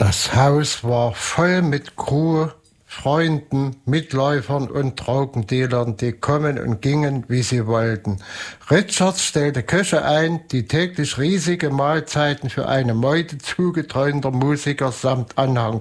Das Haus war voll mit Crew, Freunden, Mitläufern und Traubendealern, die kommen und gingen, wie sie wollten. Richards stellte Köche ein, die täglich riesige Mahlzeiten für eine Meute zugetreuter Musiker samt Anhang